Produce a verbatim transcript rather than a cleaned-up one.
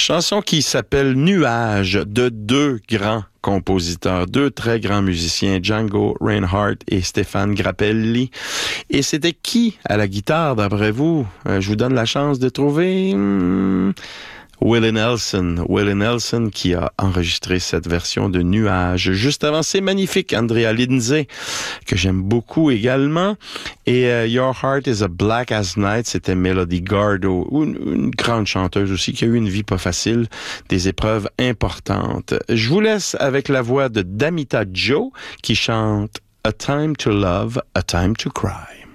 Chanson qui s'appelle Nuages de deux grands compositeurs, deux très grands musiciens, Django Reinhardt et Stéphane Grappelli. Et c'était qui à la guitare, d'après vous? Euh, je vous donne la chance de trouver... Hmm, Willie Nelson. Willie Nelson qui a enregistré cette version de Nuages. Juste avant, c'est magnifique, Andrea Lindsay, que j'aime beaucoup également. Et uh, Your Heart is a Black as Night, c'était Melody Gardot, une, une grande chanteuse aussi qui a eu une vie pas facile, des épreuves importantes. Je vous laisse avec la voix de Damita Jo qui chante A Time to Love, A Time to Cry.